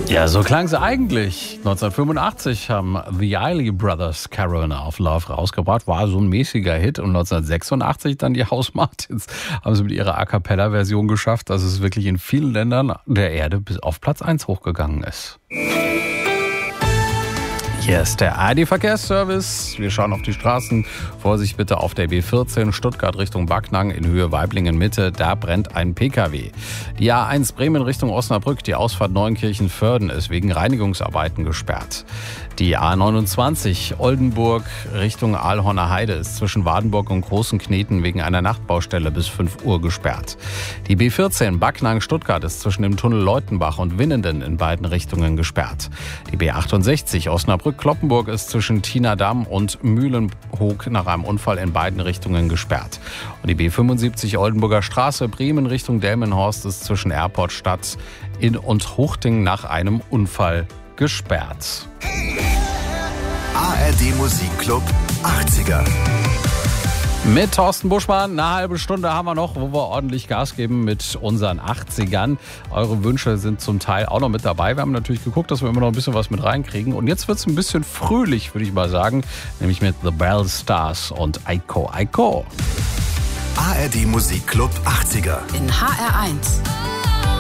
Ja, so klang sie eigentlich. 1985 haben The Isley Brothers Caravan of Love rausgebracht. War so ein mäßiger Hit. Und 1986 dann die House Martins haben sie mit ihrer A-Cappella-Version geschafft, dass es wirklich in vielen Ländern der Erde bis auf Platz 1 hochgegangen ist. Hier ist der ARD-Verkehrsservice. Wir schauen auf die Straßen. Vorsicht bitte auf der B14 Stuttgart Richtung Backnang in Höhe Weiblingen-Mitte. Da brennt ein PKW. Die A1 Bremen Richtung Osnabrück, die Ausfahrt Neunkirchen-Vörden ist wegen Reinigungsarbeiten gesperrt. Die A29 Oldenburg Richtung Aalhorner Heide ist zwischen Wadenburg und Großen Kneten wegen einer Nachtbaustelle bis 5 Uhr gesperrt. Die B14 Backnang-Stuttgart ist zwischen dem Tunnel Leutenbach und Winnenden in beiden Richtungen gesperrt. Die B68 Osnabrück-Kloppenburg ist zwischen Tienadamm und Mühlenhoek nach einem Unfall in beiden Richtungen gesperrt. Und die B75 Oldenburger Straße Bremen Richtung Delmenhorst ist zwischen Airportstadt und Huchting nach einem Unfall gesperrt. ARD Musikclub 80er. Mit Thorsten Buschmann, eine halbe Stunde haben wir noch, wo wir ordentlich Gas geben mit unseren 80ern. Eure Wünsche sind zum Teil auch noch mit dabei. Wir haben natürlich geguckt, dass wir immer noch ein bisschen was mit reinkriegen. Und jetzt wird es ein bisschen fröhlich, würde ich mal sagen. Nämlich mit The Bell Stars und Aiko Aiko. ARD Musikclub 80er. In HR1.